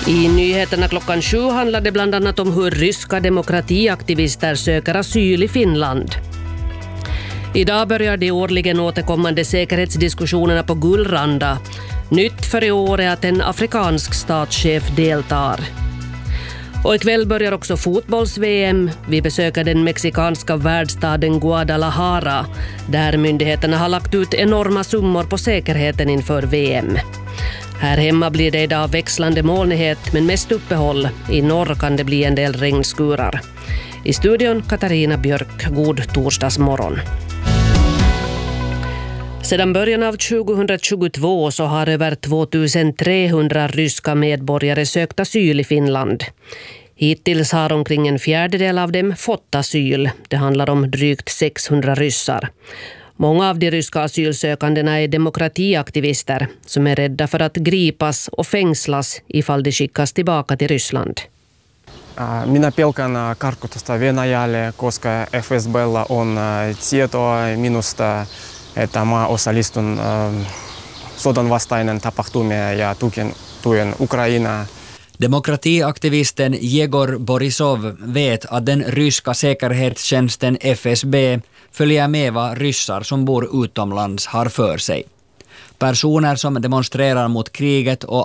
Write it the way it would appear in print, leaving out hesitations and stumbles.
I nyheterna klockan 7 handlar det bland annat om hur ryska demokratiaktivister söker asyl i Finland. Idag börjar de årligen återkommande säkerhetsdiskussionerna på Gullranda. Nytt för i år är att en afrikansk statschef deltar. Och ikväll börjar också fotbolls-VM. Vi besöker den mexikanska världsstaden Guadalajara, där myndigheterna har lagt ut enorma summor på säkerheten inför VM. Här hemma blir det idag växlande molnighet men mest uppehåll. I norr kan det bli en del regnskurar. I studion Katarina Björk, god torsdagsmorgon. Sedan början av 2022 så har över 2300 ryska medborgare sökt asyl i Finland. Hittills har omkring en fjärdedel av dem fått asyl. Det handlar om drygt 600 ryssar. Många av de ryska asylsökandena är demokratiaktivister som är rädda för att gripas och fängslas ifall de skickas tillbaka till Ryssland. Minä pelkään karkotusta Venäjälle, koska FSB:llä on tietoa minusta, että mä osallistun sodan vastainen tapahtumia ja tuen Ukrainaa. Demokratiaktivisten Jegor Borisov vet att den ryska säkerhetstjänsten FSB följer med vad ryssar som bor utomlands har för sig. Personer som demonstrerar mot kriget och